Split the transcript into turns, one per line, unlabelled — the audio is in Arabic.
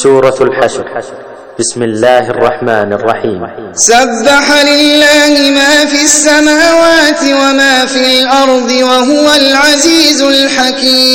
سورة الحشر. بسم الله الرحمن الرحيم.
سبح لله ما في السماوات وما في الأرض وهو العزيز الحكيم.